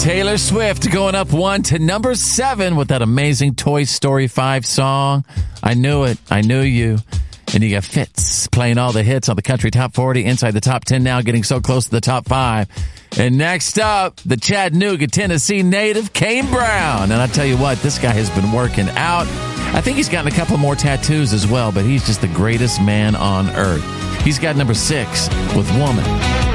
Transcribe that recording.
Taylor Swift going up 1 to number 7 with that amazing Toy Story 5 song. I Knew It. I Knew You. And you got Fitz playing all the hits on the Country Top 40, inside the top 10 now, getting so close to the top 5. And next up, the Chattanooga, Tennessee native, Kane Brown. And I tell you what, this guy has been working out. I think he's gotten a couple more tattoos as well, but he's just the greatest man on earth. He's got number 6 with Woman.